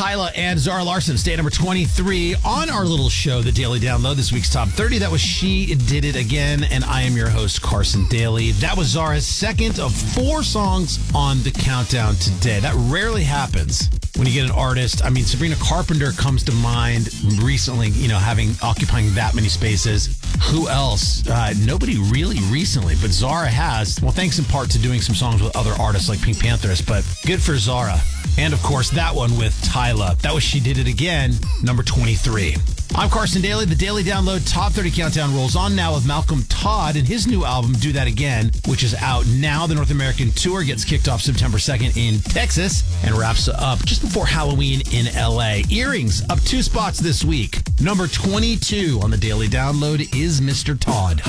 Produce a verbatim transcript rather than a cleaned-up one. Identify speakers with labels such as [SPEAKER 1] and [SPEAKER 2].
[SPEAKER 1] Tyla and Zara Larson, stay at number twenty-three on our little show, The Daily Download, this week's Top thirty. That was She Did It Again, and I am your host, Carson Daly. That was Zara's second of four songs on the countdown today. That rarely happens when you get an artist. I mean, Sabrina Carpenter comes to mind recently, you know, having occupying that many spaces. Who else? Uh, nobody really recently, but Zara has. Well, thanks in part to doing some songs with other artists like Pink Panthers, but good for Zara. And, of course, that one with Tyla. That was She Did It Again, number twenty-three. I'm Carson Daly. The Daily Download Top thirty Countdown rolls on now with Malcolm Todd and his new album, Do That Again, which is out now. The North American tour gets kicked off September second in Texas and wraps up just before Halloween in L A. Earrings up two spots this week. Number twenty-two on the Daily Download is Mister Todd.